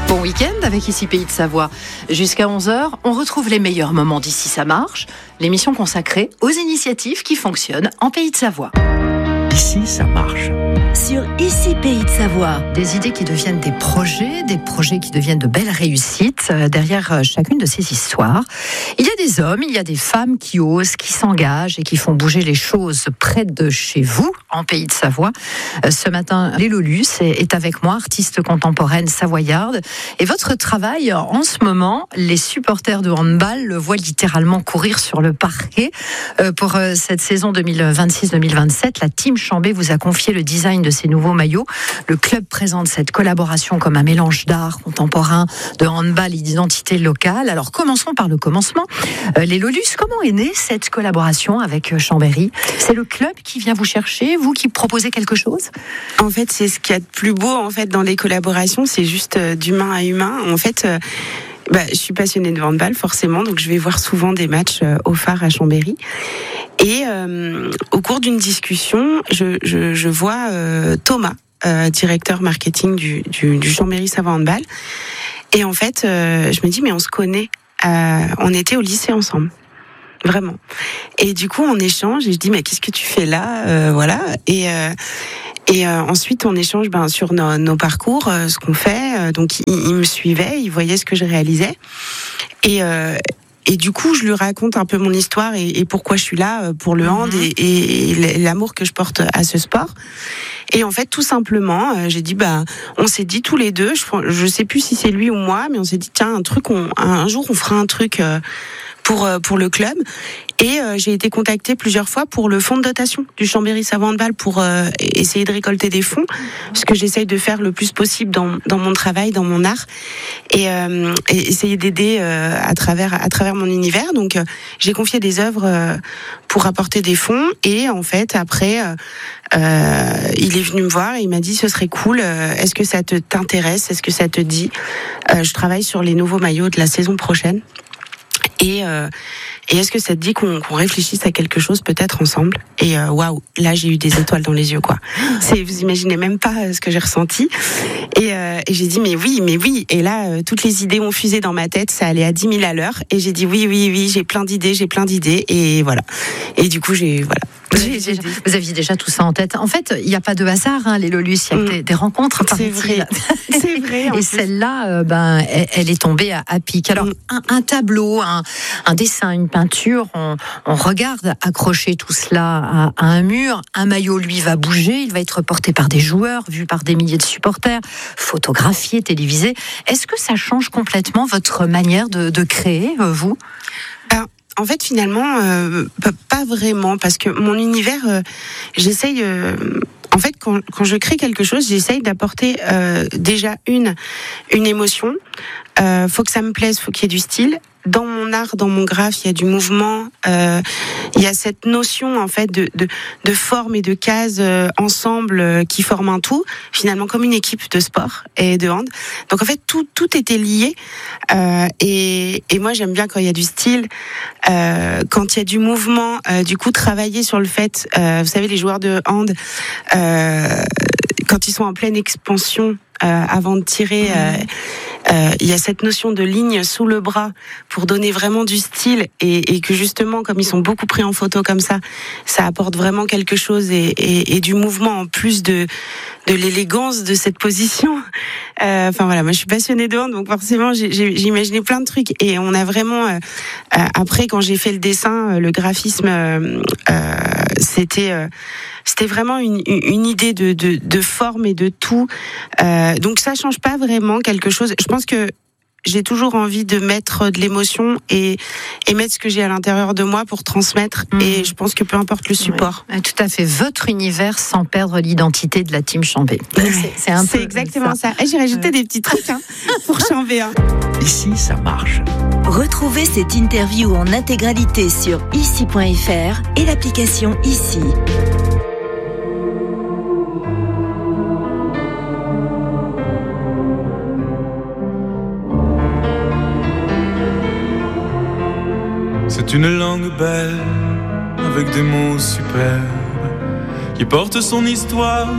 Bon week-end avec Ici Pays de Savoie. Jusqu'à 11h, on retrouve les meilleurs moments d'Ici ça marche, l'émission consacrée aux initiatives qui fonctionnent en Pays de Savoie. Ici ça marche. Sur Ici Pays de Savoie. Des idées qui deviennent des projets qui deviennent de belles réussites. Derrière chacune de ces histoires, il y a des hommes, il y a des femmes qui osent, qui s'engagent et qui font bouger les choses près de chez vous, en Pays de Savoie. Ce matin, Lélo Luce est avec moi, artiste contemporaine savoyarde. Et votre travail, en ce moment, les supporters de handball le voient littéralement courir sur le parquet. Pour cette saison 2026-2027, la Team Chambé vous a confié le design de ces nouveaux maillots. Le club présente cette collaboration comme un mélange d'art contemporain, de handball et d'identité locale. Alors commençons par le commencement. Les Lolus, comment est née cette collaboration avec Chambéry ? C'est le club qui vient vous chercher, vous qui proposez quelque chose ? En fait, c'est ce qu'il y a de plus beau dans les collaborations, c'est juste d'humain à humain. En fait, je suis passionnée de handball forcément, donc je vais voir souvent des matchs au Phare à Chambéry. Et au cours d'une discussion, je vois Thomas, directeur marketing du Chambéry Savoie Handball. Et en fait, je me dis, mais on se connaît. On était au lycée ensemble. Vraiment. Et du coup, on échange et je dis, mais qu'est-ce que tu fais là ? Voilà. Et ensuite, on échange sur nos parcours, ce qu'on fait. Donc, il me suivait, il voyait ce que je réalisais. Et du coup, je lui raconte un peu mon histoire et pourquoi je suis là pour le hand et l'amour que je porte à ce sport. Et en fait, tout simplement, j'ai dit, on s'est dit tous les deux, je sais plus si c'est lui ou moi, mais on s'est dit, tiens, un jour, on fera un truc pour le club. Et j'ai été contactée plusieurs fois pour le fonds de dotation du Chambéry Savoie Handball pour essayer de récolter des fonds, ce que j'essaye de faire le plus possible dans mon travail, dans mon art, et essayer d'aider à travers mon univers. Donc j'ai confié des œuvres pour apporter des fonds, et en fait après il est venu me voir et il m'a dit, ce serait cool, est-ce que ça t'intéresse, est-ce que ça te dit ? Je travaille sur les nouveaux maillots de la saison prochaine. Et est-ce que ça te dit qu'on réfléchisse à quelque chose peut-être ensemble ? Et waouh, là j'ai eu des étoiles dans les yeux, quoi. Vous imaginez même pas ce que j'ai ressenti. Et j'ai dit mais oui. Et là toutes les idées ont fusé dans ma tête, ça allait à 10 000 à l'heure. Et j'ai dit oui, j'ai plein d'idées. Et voilà. Et du coup voilà. Vous aviez déjà tout ça en tête. En fait, il n'y a pas de hasard, les Lolus. Il y a des rencontres. C'est vrai. C'est vrai. Et celle-là, elle est tombée à pic. Alors, un tableau, un dessin, une peinture, on regarde accrocher tout cela à un mur. Un maillot, lui, va bouger. Il va être porté par des joueurs, vu par des milliers de supporters, photographié, télévisé. Est-ce que ça change complètement votre manière de créer, vous ? En fait, finalement, pas vraiment, parce que mon univers, j'essaye. En fait, quand je crée quelque chose, j'essaye d'apporter déjà une émotion. Faut que ça me plaise, faut qu'il y ait du style. Dans mon art, dans mon graphe, il y a du mouvement. Il y a cette notion en fait de forme et de cases ensemble qui forment un tout. Finalement, comme une équipe de sport et de hand. Donc en fait, tout était lié. Et moi, j'aime bien quand il y a du style, quand il y a du mouvement. Du coup, travailler sur le fait. Vous savez, les joueurs de hand, quand ils sont en pleine expansion. Avant de tirer, il y a cette notion de ligne sous le bras pour donner vraiment du style et que justement, comme ils sont beaucoup pris en photo comme ça apporte vraiment quelque chose et du mouvement en plus de l'élégance de cette position. Enfin voilà, moi je suis passionnée de hand, donc forcément j'ai imaginé plein de trucs et on a vraiment après quand j'ai fait le dessin, le graphisme, c'était vraiment une idée de forme et de tout. Donc ça change pas vraiment quelque chose. Je pense que j'ai toujours envie de mettre de l'émotion et mettre ce que j'ai à l'intérieur de moi pour transmettre. Et je pense que peu importe le support. Oui, tout à fait. Votre univers sans perdre l'identité de la Team Chambé. C'est exactement ça. Et j'ai rajouté des petits trucs pour Chambé. Ici, ça marche. Retrouvez cette interview en intégralité sur ici.fr et l'application Ici. C'est une langue belle, avec des mots superbes, qui porte son histoire